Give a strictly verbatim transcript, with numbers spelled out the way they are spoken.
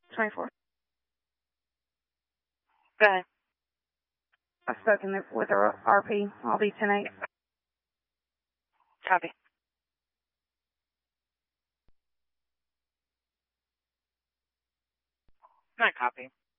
twenty-four. Go ahead. I've spoken with the R P. I'll be ten eight. Copy. Not copy.